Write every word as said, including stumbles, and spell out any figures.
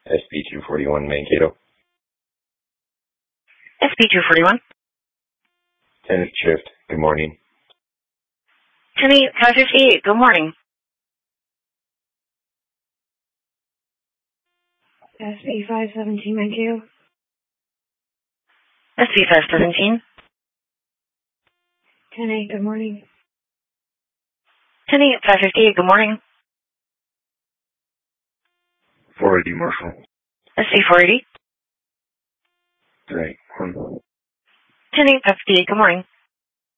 S P two forty-one Mankato. S P two forty-one. Tenant shift, good morning. ten eight five fifty-eight, good morning. S P five seventeen Mankato. S P five seventeen. ten eight, good morning. ten eight five fifty-eight, good morning. four eighty Marshall. S P four eighty. Right. ten eight five fifty-eight, good morning.